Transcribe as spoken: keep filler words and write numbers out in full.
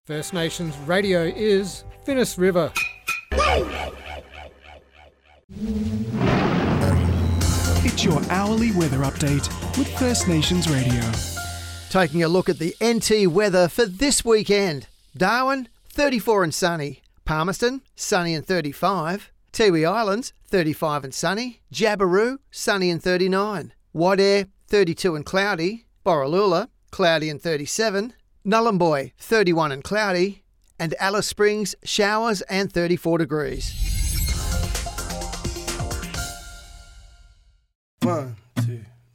First Nations Radio is Finnis River. It's your hourly weather update with First Nations Radio. Taking a look at the N T weather for this weekend. Darwin, thirty-four and sunny. Palmerston, sunny and thirty-five. Tiwi Islands, thirty-five and sunny. Jabiru, sunny and thirty-nine. Wadair, thirty-two and cloudy. Borroloola, cloudy and thirty-seven. Nullumboy, thirty-one and cloudy. And Alice Springs, showers and thirty-four degrees. One.